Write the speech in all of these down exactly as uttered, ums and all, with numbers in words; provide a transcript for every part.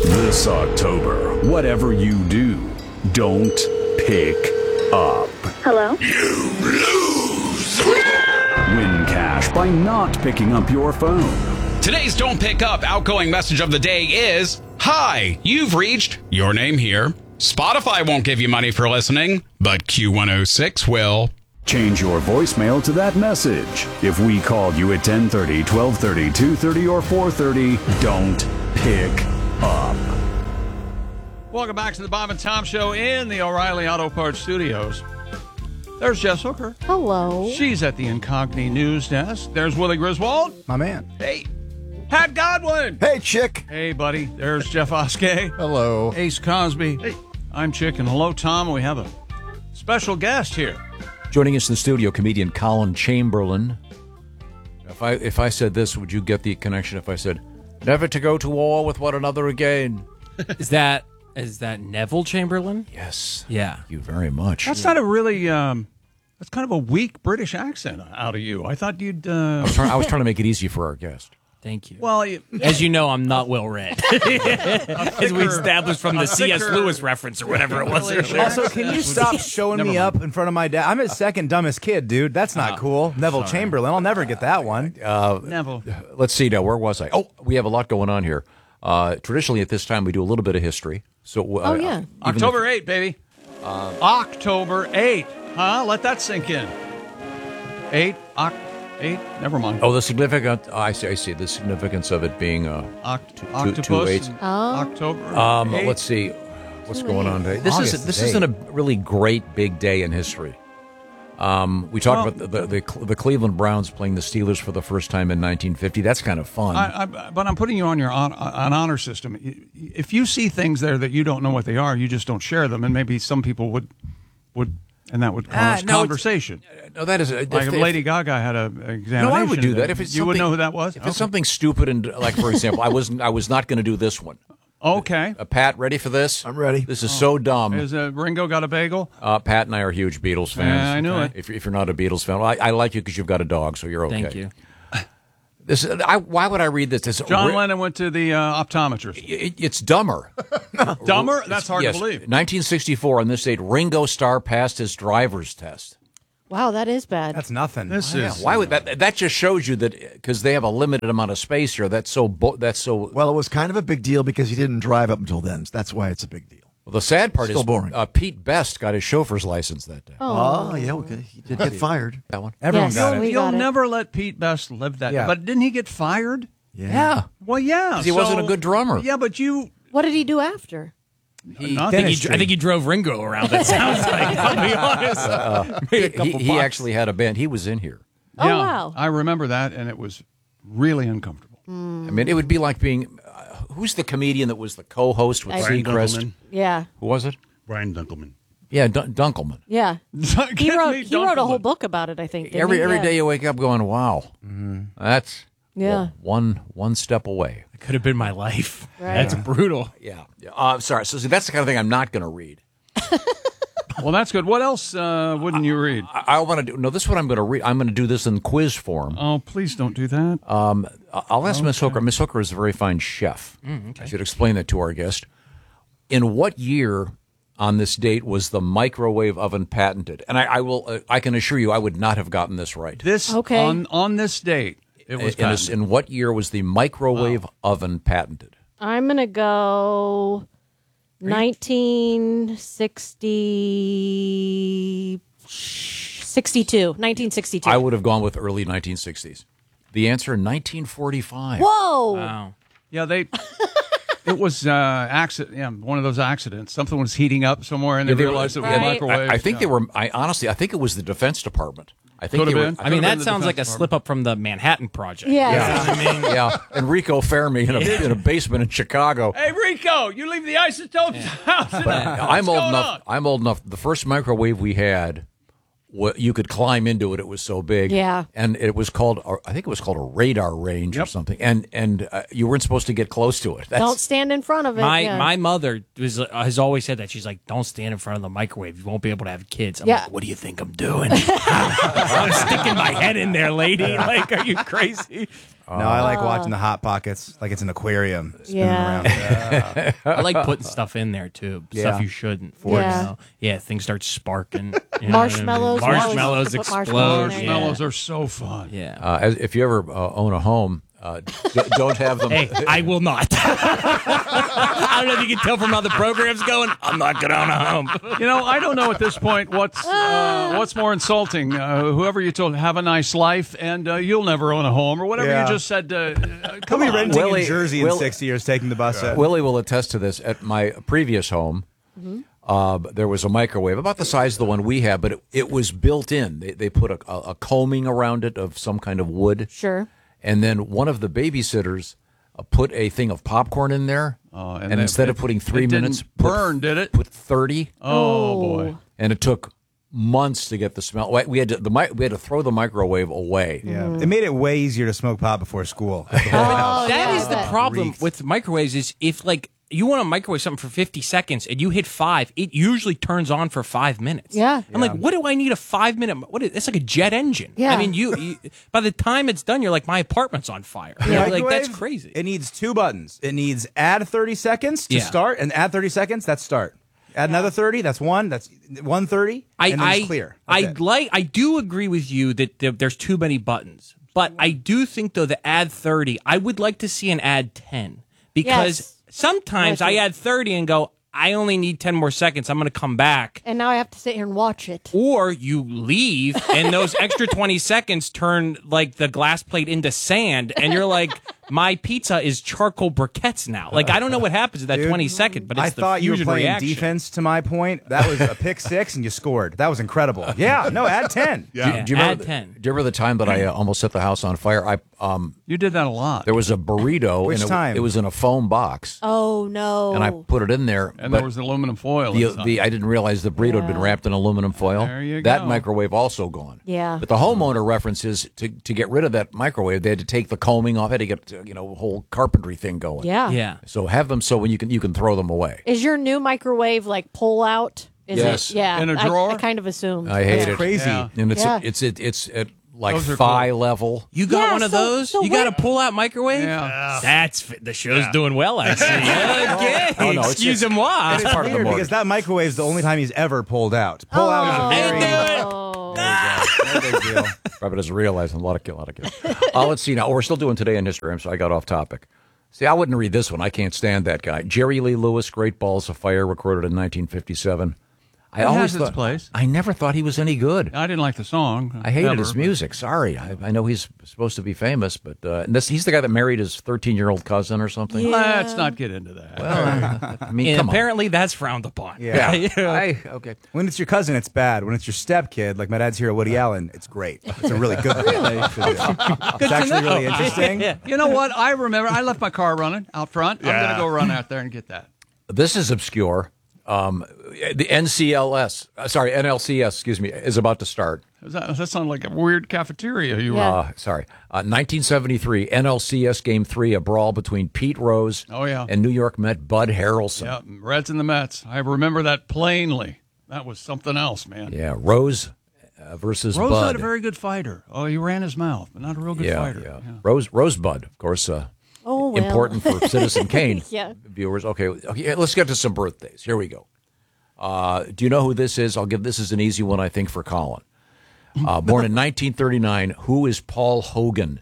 This October, whatever you do, don't pick up. Hello? You lose! Win cash by not picking up your phone. Today's Don't Pick Up outgoing message of the day is, Hi, you've reached your name here. Spotify won't give you money for listening, but Q one oh six will. Change your voicemail to that message. If we called you at ten thirty, twelve thirty, two thirty, or four thirty, don't pick up. Welcome back to the Bob and Tom Show in the O'Reilly Auto Parts Studios. There's Jess Hooker. Hello. She's at the Incogni News Desk. There's Willie Griswold. My man. Hey. Pat Godwin. Hey, Chick. Hey, buddy. There's Jeff Oskey. Hello. Ace Cosby. Hey. I'm Chick, and hello, Tom. We have a special guest here. Joining us in the studio, comedian Colin Chamberlain. If I if I said this, would you get the connection if I said, never to go to war with one another again? Is that is that Neville Chamberlain? Yes. Yeah. Thank you very much. That's not a really, um, that's kind of a weak British accent out of you. I thought you'd, uh... I was, trying, I was trying to make it easy for our guest. Thank you. Well, you, as you know, I'm not well read. As we established from the C S thicker- Lewis reference or whatever it was. earlier. Also, can you stop showing me up in front of my dad? I'm his second dumbest kid, dude. That's not cool. Neville Chamberlain. I'll never get that one. Uh, Neville. Let's see now. Where was I? Oh, we have a lot going on here. Uh, traditionally, at this time, we do a little bit of history. So, uh, Oh, yeah. even October if- eighth, baby. October eighth. Huh? Let that sink in. eight, oc, eight, never mind. Oh, the significant. I see. I see the significance of it being uh, Oct- two- two- octopus. two eights. and Oh. October. Um, eighth. let's see what's going on today. This August is this eighth. isn't a really great big day in history. Um, we talked Well- about the, the the the Cleveland Browns playing the Steelers for the first time in nineteen fifty. That's kind of fun. I, I, but I'm putting you on your on, on honor system. If you see things there that you don't know what they are, you just don't share them, and maybe some people would would, and that would Ah, cause no, it's- conversation. no, that is if, Like if if- Lady Gaga had a examination. No, I would do that if it's you would something- know who that was. If Okay. it's something stupid and like, for example, I was I was not going to do this one. Okay. Uh, Pat, ready for this? I'm ready. This is so dumb. Is uh, Ringo got a bagel? Uh, Pat and I are huge Beatles fans. Yeah, I knew it. If, if you're not a Beatles fan, well, I, I like you because you've got a dog, so you're okay. Thank you. This, I, why would I read this? This John ri- Lennon went to the uh, optometrist. It, it's dumber. Dumber? That's hard yes. to believe. nineteen sixty-four, on this date, Ringo Starr passed his driver's test. Wow, that is bad. That's nothing. This Yeah, is why would that? That just shows you that because they have a limited amount of space here. That's so. Bo- that's so. Well, it was kind of a big deal because he didn't drive up until then. That's why it's a big deal. Well, the sad part Still is, boring. Uh, Pete Best got his chauffeur's license that day. Oh, yeah, okay. He did get fired. That one. Everyone Yes. got We it. You'll got it. never let Pete Best live that. Yeah. But didn't he get fired? Yeah. Well, yeah. He wasn't a good drummer. Yeah, but you. What did he do after? He, I think, he, I think he drove Ringo around. It sounds like. I'll be honest. Made a He, couple he bucks. actually had a band. He was in here. Oh, yeah, wow. I remember that, and it was really uncomfortable. I mean, it would be like being. Uh, who's the comedian that was the co-host with I- Seacrest? Yeah. Who was it? Brian Dunkelman. Yeah, Dun- Dunkelman. Yeah. He Get wrote me he wrote a whole Dunkelman. book about it, I think. didn't Every he? every Yeah. day you wake up going, wow, that's Yeah. one one step away. It could have been my life. Right. That's brutal. Yeah. yeah. Uh, sorry. So see, that's the kind of thing I'm not going to read. Well, that's good. What else uh, wouldn't you read? I, I want to do. No, this is what I'm going to read. I'm going to do this in quiz form. Oh, please don't do that. Um, I'll ask Miss Hooker. Miss Hooker is a very fine chef. I should explain that to our guest. In what year on this date was the microwave oven patented? And I, I will. Uh, I can assure you, I would not have gotten this right. This Okay. on on this date, it was in, a- patented. in what year was the microwave oven patented? I'm going to go nineteen sixty sixty-two. nineteen sixty-two. I would have gone with early nineteen sixties. The answer, nineteen forty-five. Whoa. Wow. Yeah, they. It was uh, accident. Yeah, one of those accidents. Something was heating up somewhere, and they, Yeah, they were- realized it was Right. microwave. I, I think yeah. they were. I honestly, I think it was the Defense Department. I think Could they have were. been. I mean, Could've that been the sounds like a Defense slip up from the Manhattan Project. Yeah. Yeah, I mean, yeah. Enrico Fermi in a in a basement in Chicago. Hey, Rico, you leave the isotopes out. I'm old enough. I'm old enough. The first microwave we had, wa- you could climb into it. It was so big. Yeah. And it was called. uh, I think it was called a radar range or something. And and uh, you weren't supposed to get close to it. That's, Don't stand in front of it. My yeah. my mother was, uh, has always said that. She's like, don't stand in front of the microwave. You won't be able to have kids. I'm Yeah. like, what do you think I'm doing? I'm sticking my head in there, lady. Like, are you crazy? No, I like watching the Hot Pockets like it's an aquarium spinning Yeah. around. Yeah. I like putting stuff in there too. Yeah. Stuff you shouldn't. For Yeah. you know? Yeah. Things start sparking. You know Marshmallows. what I mean? Marshmallows Marshmallows to put explode. marshmallows in there. Marshmallows are so fun. Yeah. Uh, as, if you ever uh, own a home, uh, d- don't have them. Hey, I will not. I don't know if you can tell from how the program's going. I'm not going to own a home. You know, I don't know at this point what's uh, what's more insulting. Uh, whoever you told, have a nice life, and uh, you'll never own a home, or whatever Yeah. you just said. Uh, uh, He'll come be on. renting Willie- in Jersey in Will- six years, taking the bus in. Willie will attest to this. At my previous home, uh, there was a microwave about the size of the one we have, but it, it was built in. They, they put a, a, a combing around it of some kind of wood. Sure. And then one of the babysitters uh, put a thing of popcorn in there. Oh, and then instead it- of putting three it didn't minutes, put, burn, did it? put thirty. Oh, boy. And it took months to get the smell. We we had to, the mi- we had to throw the microwave away. Yeah. It made it way easier to smoke pot before school. Oh, That yeah. is the problem reeks. with microwaves is if like you want to microwave something for fifty seconds and you hit five, it usually turns on for five minutes. Yeah. I'm like, what do I need a five minute? What is, it's like a jet engine. Yeah. I mean, you, you by the time it's done, you're like, my apartment's on fire. The You're like microwave, that's crazy. It needs two buttons. It needs add thirty seconds to Yeah. start, and add thirty seconds, that's start. Add another thirty, that's one. That's one thirty, I, and then I, it's clear. I That's it. like. I do agree with you that there, there's too many buttons, but I do think though the add thirty, I would like to see an add ten because Yes. sometimes I Yes. add thirty and go, I only need ten more seconds. I'm going to come back. And now I have to sit here and watch it. Or you leave and those extra twenty seconds turn like the glass plate into sand and you're like, my pizza is charcoal briquettes now. Like, I don't know what happens at that Dude, twenty second, but it's I the thought you were fusion playing reaction. defense to my point. That was a pick six, and you scored. That was incredible. Yeah, no, add ten. Yeah, Do you remember add the- ten. Do you remember the time that I uh, almost set the house on fire? I um, You did that a lot. there was a burrito. Which and it, time? It was in a foam box, Oh, no. and I put it in there. and but there was aluminum foil. the, inside. the I didn't realize the burrito had been Yeah. wrapped in aluminum foil. There you that go. microwave also gone. Yeah. But the homeowner references to to get rid of that microwave, they had to take the combing off. Had to get you know a whole carpentry thing going. Yeah. Yeah. So have them so when you can you can throw them away. Is your new microwave like pull out? Is Yes. It? Yeah. In a I- drawer? I, kind of assumed. I hate Yeah. it. Crazy. Yeah. And it's Yeah. it's it, it's at like Those are thigh cool. level. You got Yeah, one of so- those? so you got a wait- pull out microwave? Yeah. That's fi- the show's doing well, I see. Okay. Oh, no, it's- Excuse it's- moi. it's part of the Weird, mortgage. because that microwave's the only time he's ever pulled out. Pull out is a Hey, very do it. Oh. no big deal. Probably doesn't realize a lot of a lot of kids. Uh, let's see now. We're still doing Today in History, so I got off topic. See, I wouldn't read this one. I can't stand that guy. Jerry Lee Lewis, Great Balls of Fire, recorded in nineteen fifty-seven. I It always has its thought, place. I never thought he was any good. I didn't like the song. I hated Never, his but- music. Sorry, I, I know he's supposed to be famous, but uh, and this, he's the guy that married his thirteen-year-old cousin or something. Let's not get into that. Well, I mean, And come apparently that's frowned upon. Yeah. You know? on. I, okay. When it's your cousin, it's bad. When it's your stepkid, like my dad's hero, Woody Allen, it's great. It's a really good thing. It's actually really interesting. Yeah. You know what? I remember I left my car running out front. I'm going to go run out there and get that. This is obscure. Um, the N C L S, uh, sorry, N L C S, excuse me, is about to start. That, that sounded like a weird cafeteria you Yeah. were. Uh, sorry, uh, nineteen seventy-three N L C S Game Three, a brawl between Pete Rose Oh, yeah. and New York Met Bud Harrelson. Yeah, Reds and the Mets. I remember that plainly. That was something else, man. Yeah, Rose uh, versus Rose Bud. not a very good fighter. Oh, he ran his mouth, but not a real good yeah, fighter. yeah, Rose Rosebud, of course. Uh, Oh, well. important for Citizen Kane Yeah. viewers. Okay, okay, let's get to some birthdays. Here we go. Uh, do you know who this is? I'll give this is an easy one, I think, for Colin. Uh, born in nineteen thirty-nine, who is Paul Hogan?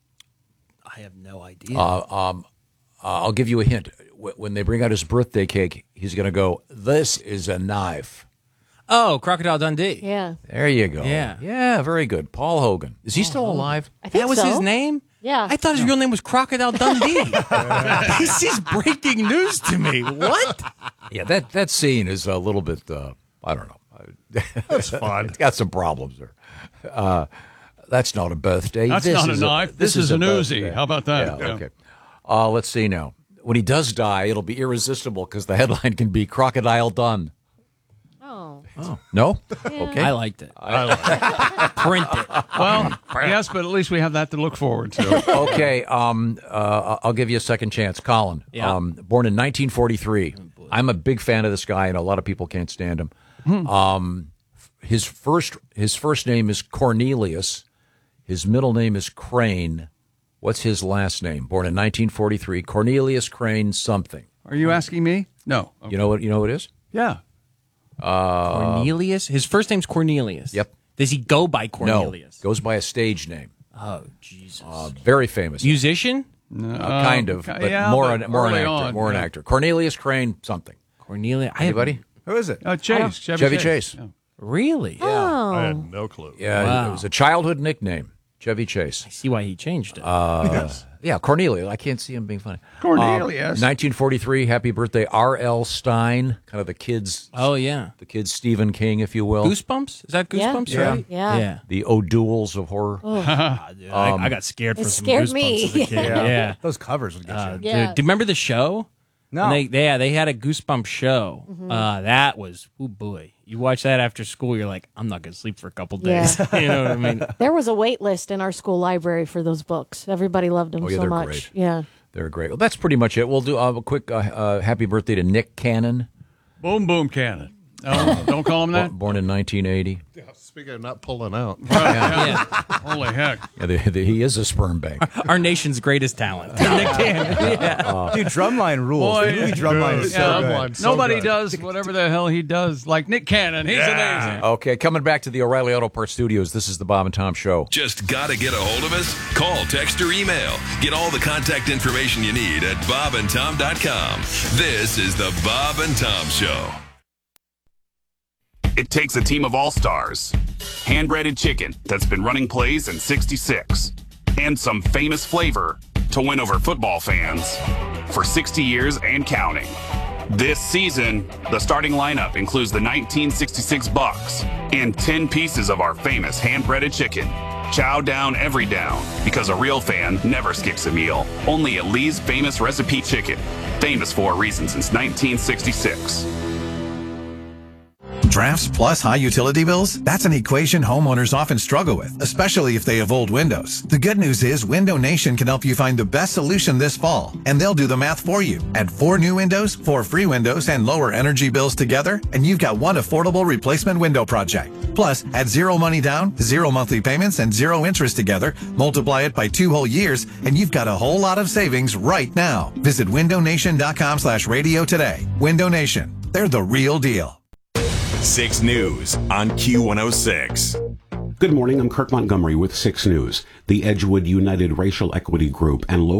I have no idea. Uh, um, uh, I'll give you a hint. Wh- When they bring out his birthday cake, he's going to go, "This is a knife." oh, Crocodile Dundee. Yeah. There you go. Yeah. yeah, very good. Paul Hogan. Is he still alive? I think That was so. his name? Yeah. I thought his real name was Crocodile Dundee. This is breaking news to me. What? Yeah, that that scene is a little bit. Uh, I don't know. That's fun. It's got some problems there. Uh, that's not a birthday. That's This not a is knife. This is a an Uzi. birthday. How about that? Yeah, Yeah. okay. Uh, let's see now. When he does die, it'll be irresistible because the headline can be "Crocodile Done." Oh. No? Okay. I liked it. I liked it. Print it. Well, yes, but at least we have that to look forward to. Okay. Um, uh, I'll give you a second chance. Colin, Yeah. um, born in nineteen forty-three. I'm a big fan of this guy, and a lot of people can't stand him. Hmm. Um, his first his first name is Cornelius. His middle name is Crane. What's his last name? Born in nineteen forty-three. Cornelius Crane something. Are you asking me? No. Okay. You know what? You know what it is? Yeah. Cornelius? His first name's Cornelius. Yep. Does he go by Cornelius? No. Goes by a stage name. Oh, Jesus. Uh, very famous. Musician? Uh, kind of, okay, but yeah, more but an, more an early actor. on, more an yeah. actor. Cornelius Crane something. Cornelius? I Anybody? have- Who is it? Uh, Chase. Chevy, Chevy Chase. Chase. Yeah. Really? Oh. I had no clue. Yeah, Wow. it was a childhood nickname. Chevy Chase. I see why he changed it. Uh, Yes. Yeah, Cornelius. I can't see him being funny. Cornelius. Uh, nineteen forty-three. Happy birthday, R L. Stein. Kind of the kids. oh, yeah. The kids Stephen King, if you will. Goosebumps? Is that Yeah. Goosebumps, Yeah. right? Yeah. Yeah. The O'Douls of horror. Ah, dude, I, I got scared It for some scared Goosebumps me. as a kid. Yeah. Those covers would get Uh, you. Yeah. dude, do you remember the show? No. And They, they, yeah, they had a Goosebumps show. Uh, that was, oh boy. You watch that after school, you're like, I'm not going to sleep for a couple days. Yeah. You know what I mean? There was a wait list in our school library for those books. Everybody loved them Oh, yeah, so they're much. great. Yeah. They're great. Well, that's pretty much it. We'll do uh, a quick uh, uh, happy birthday to Nick Cannon. Boom, boom, cannon. Oh, don't call him that. Born in nineteen eighty. Yeah, speaking of not pulling out. Yeah. Holy heck. Yeah, the, the, he is a sperm bank. Our nation's greatest talent. Nick Cannon. Yeah. Dude, Drumline rules. Boy, the movie Drumline is so yeah, good. Drumline. So Nobody good. does whatever the hell he does like Nick Cannon. He's amazing. Okay, coming back to the O'Reilly Auto Parts Studios, this is the Bob and Tom Show. Just gotta get a hold of us? Call, text, or email. Get all the contact information you need at bob and tom dot com. This is the Bob and Tom Show. It takes a team of all-stars, hand-breaded chicken that's been running plays since sixty-six, and some famous flavor to win over football fans for sixty years and counting. This season, the starting lineup includes the nineteen sixty-six Bucks and ten pieces of our famous hand-breaded chicken. Chow down every down, because a real fan never skips a meal. Only at Lee's Famous Recipe Chicken. Famous for a reason since nineteen sixty-six. Drafts plus high utility bills? That's an equation homeowners often struggle with, especially if they have old windows. The good news is Window Nation can help you find the best solution this fall, and they'll do the math for you. Add four new windows, four free windows, and lower energy bills together, and you've got one affordable replacement window project. Plus, add zero money down, zero monthly payments, and zero interest together, multiply it by two whole years, and you've got a whole lot of savings right now. Visit window nation dot com slash radio today. Window Nation. They're the real deal. six News on Q one oh six. Good morning. I'm Kirk Montgomery with six News. The Edgewood United Racial Equity Group and local